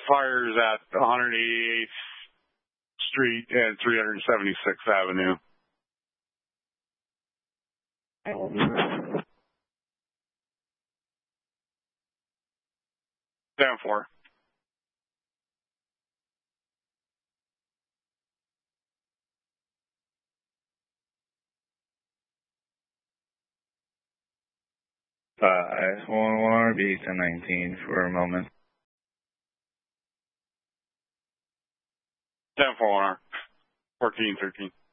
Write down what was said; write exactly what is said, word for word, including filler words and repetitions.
fires at one hundred eighty-eighth Street and three hundred seventy-sixth Avenue. Down four. Five one one R B ten nineteen for a moment. Down four one R. Fourteen thirteen.